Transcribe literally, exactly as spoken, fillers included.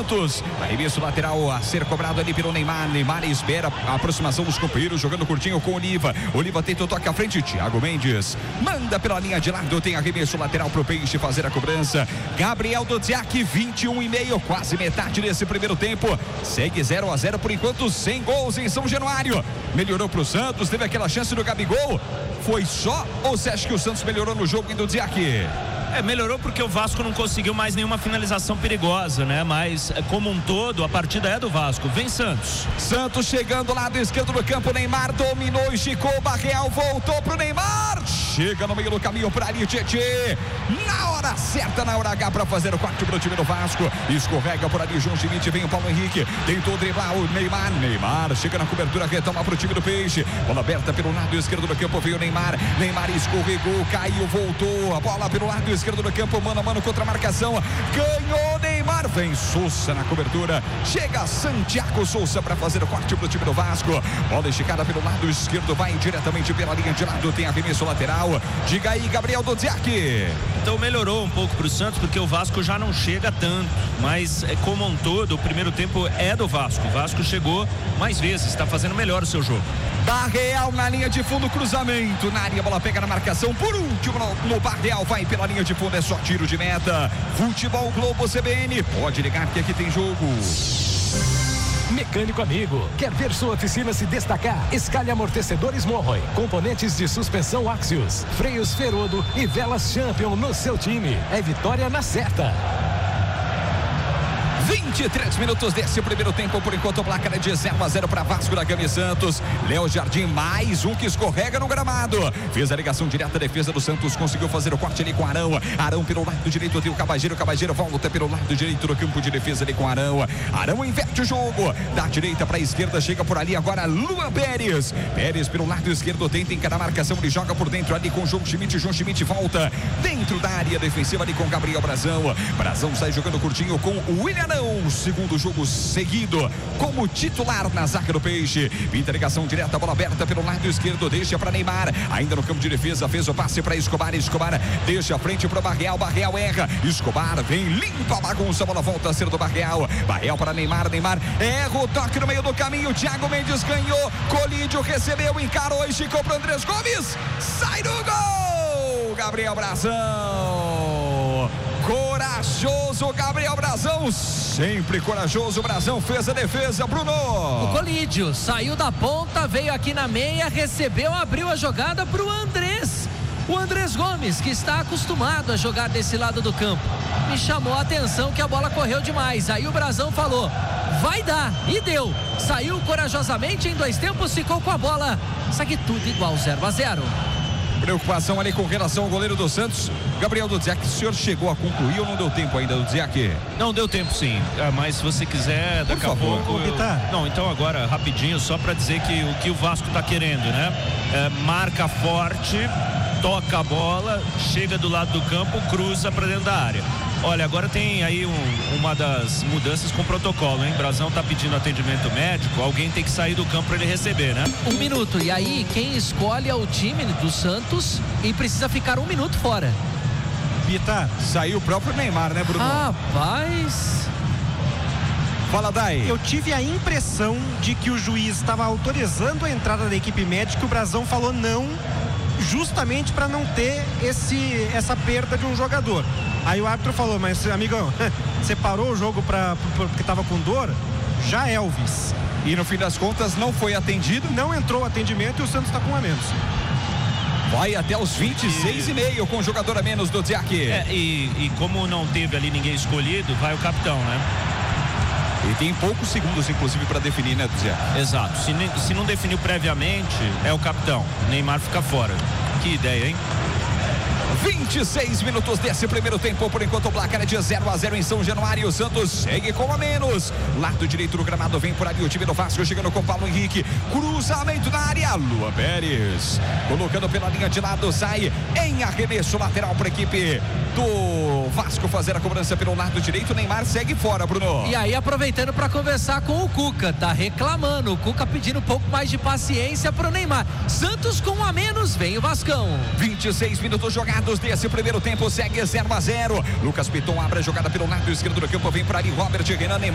Santos. Arremesso lateral a ser cobrado ali pelo Neymar. Neymar espera a aproximação dos companheiros, jogando curtinho com Oliva. Oliva tenta o toque à frente. Thiago Mendes manda pela linha de lado. Tem arremesso lateral pro Peixe fazer a cobrança. Gabriel Dudziak, vinte e um e meio, quase metade desse primeiro tempo. Segue zero a zero por enquanto, sem gols em São Januário. Melhorou pro Santos, teve aquela chance do Gabigol. Foi só ou você acha que o Santos melhorou no jogo em Dudziak? É, melhorou porque o Vasco não conseguiu mais nenhuma finalização perigosa, né? Mas, como um todo, a partida é do Vasco. Vem Santos. Santos chegando lá do esquerdo do campo. Neymar dominou, esticou, Barreal voltou pro Neymar. Chega no meio do caminho para ali, Tietê. Na hora certa, na hora H, para fazer o corte pro time do Vasco. Escorrega por ali, João Schmidt, vem o Paulo Henrique. Tentou driblar o Neymar. Neymar chega na cobertura, retoma pro time do Peixe. Bola aberta pelo lado esquerdo do campo, veio o Neymar. Neymar escorregou, caiu, voltou. A bola pelo lado esquerdo do campo, mano a mano contra a marcação. Ganhou Neymar, vem Sousa na cobertura. Chega Santiago Sousa para fazer o corte pro time do Vasco. Bola esticada pelo lado esquerdo, vai diretamente pela linha de lado. Tem arremesso lateral. Diga aí, Gabriel Dudziak. Então melhorou um pouco pro Santos, porque o Vasco já não chega tanto. Mas, como um todo, o primeiro tempo é do Vasco. O Vasco chegou mais vezes, está fazendo melhor o seu jogo. Barreal na linha de fundo, cruzamento na área, bola pega na marcação. Por último, no, no Barreal, vai pela linha de fundo, é só tiro de meta. Futebol Globo C B N, pode ligar que aqui tem jogo. Mecânico amigo, quer ver sua oficina se destacar? Escalhe amortecedores Monroy, componentes de suspensão Axios, freios Ferodo e velas Champion no seu time. É vitória na certa. vinte e três minutos desse primeiro tempo, por enquanto o placar é de zero a zero para Vasco da Gama e Santos. Léo Jardim, mais um que escorrega no gramado. Fez a ligação direta, a defesa do Santos conseguiu fazer o corte ali com Arão. Arão pelo lado direito, tem o Cabageiro. Cabageiro volta pelo lado direito do campo de defesa ali com Arão. Arão inverte o jogo, da direita para a esquerda, chega por ali agora Luan Pérez. Pérez pelo lado esquerdo, tenta encarar a marcação, ele joga por dentro ali com o João Schmidt. João Schmidt volta dentro da área defensiva ali com Gabriel Brazão. Brazão sai jogando curtinho com o William. O segundo jogo seguido como titular na zaga do Peixe. Pinta ligação direta, bola aberta pelo lado esquerdo, deixa para Neymar, ainda no campo de defesa, fez o passe para Escobar. Escobar deixa a frente para Barreal. Barreal erra, Escobar vem, limpa a bagunça, a bola volta a ser do Barreal. Barreal para Neymar, Neymar erra o toque no meio do caminho. Thiago Mendes ganhou, Colídio recebeu, encarou, esticou para Andrés Gomes, sai do gol, Gabriel Brazão. Corajoso Gabriel Brazão, sempre corajoso. Brazão fez a defesa, Bruno. O Colídio saiu da ponta, veio aqui na meia, recebeu, abriu a jogada para o Andrés. O Andrés Gomes, que está acostumado a jogar desse lado do campo. Me chamou a atenção que a bola correu demais. Aí o Brazão falou, vai dar, e deu. Saiu corajosamente, em dois tempos ficou com a bola. Segue tudo igual, zero a zero. Preocupação ali com relação ao goleiro do Santos, Gabriel Dudziak. O senhor chegou a concluir ou não deu tempo ainda, Dudziak? Não deu tempo, sim. É, mas se você quiser, daqui Por favor, a pouco. Eu... Não, então agora, rapidinho, só para dizer que o que o Vasco tá querendo, né? É, marca forte, toca a bola, chega do lado do campo, cruza para dentro da área. Olha, agora tem aí um, uma das mudanças com o protocolo, hein? Brazão tá pedindo atendimento médico, alguém tem que sair do campo para ele receber, né? Um minuto, e aí quem escolhe é o time do Santos e precisa ficar um minuto fora. Pita, saiu o próprio Neymar, né, Bruno? Rapaz... Fala, Dai. Eu tive a impressão de que o juiz estava autorizando a entrada da equipe médica e o Brazão falou não, justamente para não ter esse, essa perda de um jogador. Aí o árbitro falou, mas amigão, você parou o jogo pra, porque estava com dor? Já Elvis. E no fim das contas não foi atendido? Não entrou o atendimento e o Santos está com um a menos. Vai até os vinte e seis e meio com o jogador a menos do Dudziak. É, e, e como não teve ali ninguém escolhido, vai o capitão, né? E tem poucos segundos, inclusive, para definir, né, Dudziak? Exato. Se, se não definiu previamente, é o capitão. Neymar fica fora. Que ideia, hein? vinte e seis minutos desse primeiro tempo, por enquanto o placar é de zero a zero em São Januário. O Santos segue com a menos. Lado direito do gramado, vem por ali o time do Vasco, chegando com Paulo Henrique, cruzamento na área, Luan Pérez colocando pela linha de lado, sai em arremesso lateral para a equipe do Vasco fazer a cobrança pelo lado direito. Neymar segue fora, Bruno. E aí aproveitando para conversar com o Cuca, tá reclamando, o Cuca pedindo um pouco mais de paciência pro Neymar. Santos com um a menos, vem o Vascão. vinte e seis minutos jogados desse primeiro tempo, segue zero a zero. Lucas Piton abre a jogada pelo lado esquerdo do campo, vem para ali Robert Renan.